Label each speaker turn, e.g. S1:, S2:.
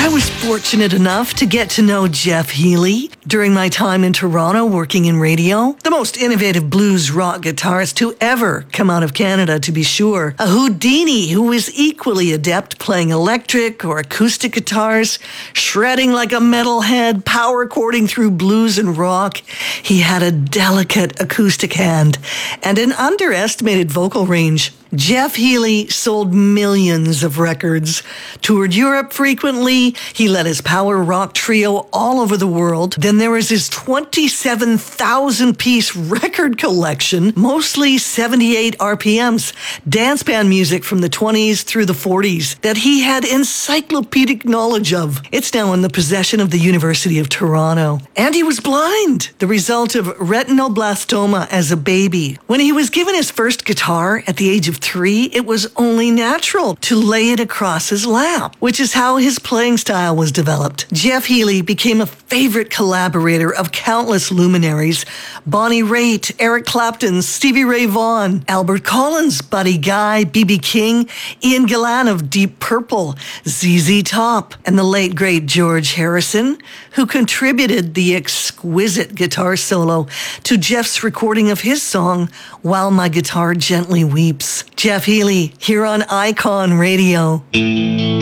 S1: was fortunate enough to get to know Jeff Healey during my time in Toronto working in radio. The most innovative blues rock guitarist to ever come out of Canada, to be sure. A Houdini who was equally adept playing electric or acoustic guitars, shredding like a metalhead, power chording through blues and rock. He had a delicate acoustic hand and an underestimated vocal range. Jeff Healey sold millions of records, toured Europe frequently. He led his power rock trio all over the world. Then there was his 27,000-piece record collection, mostly 78 RPMs, dance band music from the 20s through the 40s that he had encyclopedic knowledge of. It's now in the possession of the University of Toronto. And he was blind, the result of retinoblastoma as a baby. When he was given his first guitar at the age of 3, it was only natural to lay it across his lap, which is how his playing style was developed. Jeff Healey became a favorite collaborator of countless luminaries: Bonnie Raitt, Eric Clapton, Stevie Ray Vaughan, Albert Collins, Buddy Guy, B.B. King, Ian Gillan of Deep Purple, ZZ Top, and the late great George Harrison, who contributed the exquisite guitar solo to Jeff's recording of his song, While My Guitar Gently Weeps. Jeff Healey, here on Icon Radio.